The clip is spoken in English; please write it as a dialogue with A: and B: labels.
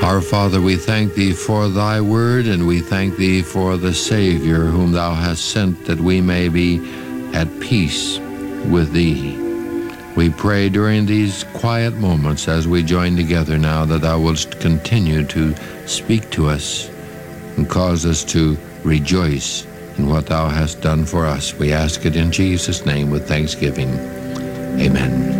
A: Our Father, we thank Thee for Thy word, and we thank Thee for the Savior whom Thou hast sent, that we may be at peace with Thee. We pray during these quiet moments as we join together now that Thou wilt continue to speak to us and cause us to rejoice in what Thou hast done for us. We ask it in Jesus' name with thanksgiving. Amen.